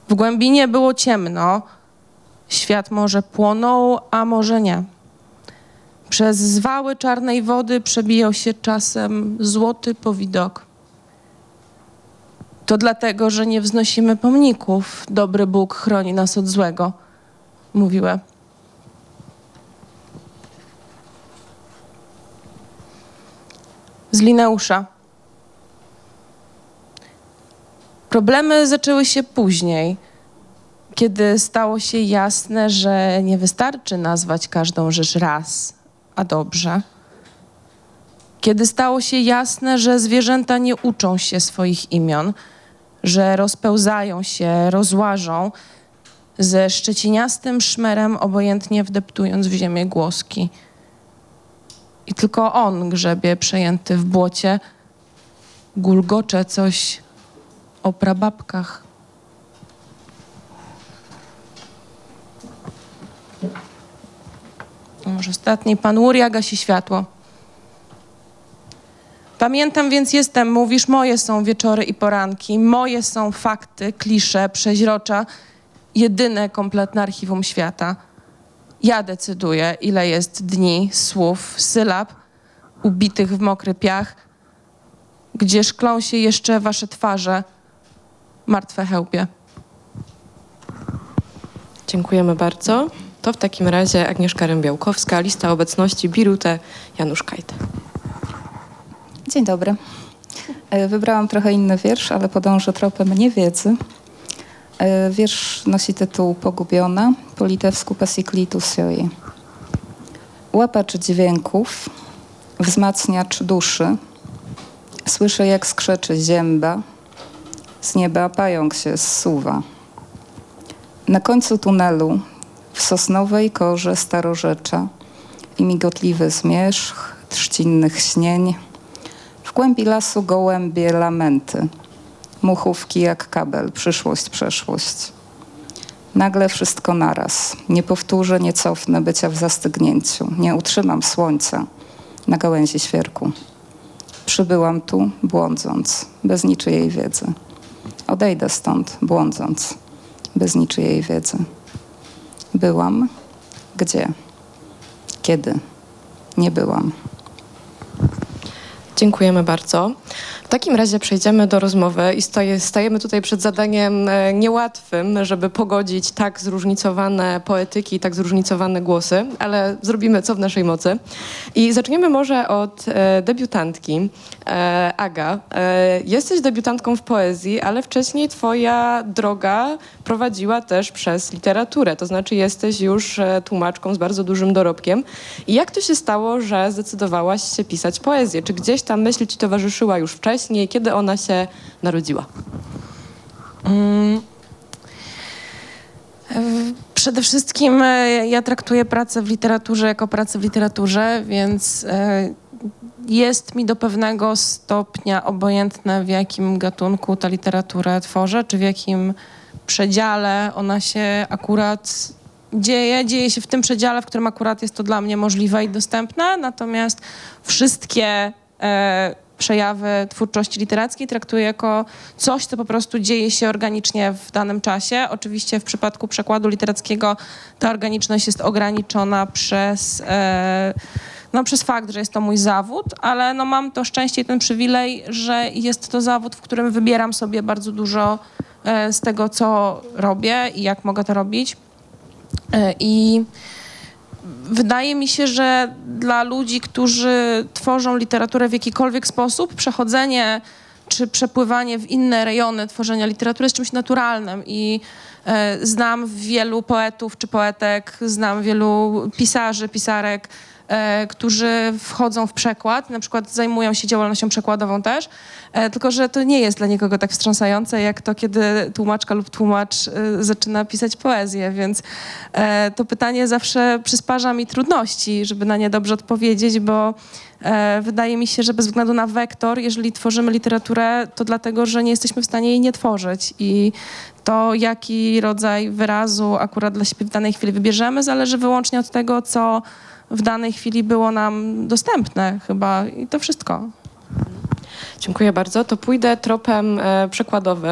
W głębinie było ciemno. Świat może płonął, a może nie. Przez zwały czarnej wody przebijał się czasem złoty powidok. To dlatego, że nie wznosimy pomników. Dobry Bóg chroni nas od złego, mówiły. Z Lineusza. Problemy zaczęły się później, kiedy stało się jasne, że nie wystarczy nazwać każdą rzecz raz, a dobrze. Kiedy stało się jasne, że zwierzęta nie uczą się swoich imion, że rozpełzają się, rozłażą, ze szczeciniastym szmerem obojętnie wdeptując w ziemię głoski. I tylko on grzebie przejęty w błocie, gulgocze coś o prababkach. Może ostatni, pan Łuria gasi światło. Pamiętam, więc jestem, mówisz, moje są wieczory i poranki, moje są fakty, klisze, przeźrocza, jedyne kompletne archiwum świata. Ja decyduję, ile jest dni, słów, sylab, ubitych w mokry piach, gdzie szklą się jeszcze wasze twarze, martwe chełpie. Dziękujemy bardzo. To w takim razie Agnieszka Rębiałkowska, lista obecności, Birute, Janusz Kajt. Dzień dobry. Wybrałam trochę inny wiersz, ale podążę tropem niewiedzy. Wiersz nosi tytuł Pogubiona, po litewsku Pasiklitus joi. Łapacz dźwięków, wzmacniacz duszy. Słyszę, jak skrzeczy zięba, z nieba pająk się zsuwa. Na końcu tunelu, w sosnowej korze starorzecza i migotliwy zmierzch trzcinnych śnień, w głębi lasu gołębie lamenty, muchówki jak kabel, przyszłość, przeszłość. Nagle wszystko naraz, nie powtórzę, nie cofnę bycia w zastygnięciu, nie utrzymam słońca na gałęzi świerku. Przybyłam tu, błądząc, bez niczyjej wiedzy. Odejdę stąd, błądząc, bez niczyjej wiedzy. Byłam, gdzie, kiedy, nie byłam. Dziękujemy bardzo. W takim razie przejdziemy do rozmowy i stajemy tutaj przed zadaniem niełatwym, żeby pogodzić tak zróżnicowane poetyki i tak zróżnicowane głosy, ale zrobimy co w naszej mocy. I zaczniemy może od debiutantki. Aga, jesteś debiutantką w poezji, ale wcześniej twoja droga prowadziła też przez literaturę, to znaczy jesteś już tłumaczką z bardzo dużym dorobkiem. I jak to się stało, że zdecydowałaś się pisać poezję? Czy gdzieś ta myśl ci towarzyszyła już wcześniej? Kiedy ona się narodziła? Przede wszystkim ja traktuję pracę w literaturze jako pracę w literaturze, więc jest mi do pewnego stopnia obojętne, w jakim gatunku ta literaturę tworzę, czy w jakim przedziale ona się akurat dzieje. Dzieje się w tym przedziale, w którym akurat jest to dla mnie możliwe i dostępne, natomiast wszystkie przejawy twórczości literackiej traktuję jako coś, co po prostu dzieje się organicznie w danym czasie. Oczywiście w przypadku przekładu literackiego ta organiczność jest ograniczona przez fakt, że jest to mój zawód, ale mam to szczęście i ten przywilej, że jest to zawód, w którym wybieram sobie bardzo dużo z tego, co robię i jak mogę to robić. I wydaje mi się, że dla ludzi, którzy tworzą literaturę w jakikolwiek sposób, przechodzenie czy przepływanie w inne rejony tworzenia literatury jest czymś naturalnym i znam wielu poetów czy poetek, znam wielu pisarzy, pisarek, którzy wchodzą w przekład, na przykład zajmują się działalnością przekładową też, tylko że to nie jest dla nikogo tak wstrząsające, jak to, kiedy tłumaczka lub tłumacz zaczyna pisać poezję, więc to pytanie zawsze przysparza mi trudności, żeby na nie dobrze odpowiedzieć, bo wydaje mi się, że bez względu na wektor, jeżeli tworzymy literaturę, to dlatego, że nie jesteśmy w stanie jej nie tworzyć i to, jaki rodzaj wyrazu akurat dla siebie w danej chwili wybierzemy, zależy wyłącznie od tego, co w danej chwili było nam dostępne chyba i to wszystko. Dziękuję bardzo. To pójdę tropem przekładowym.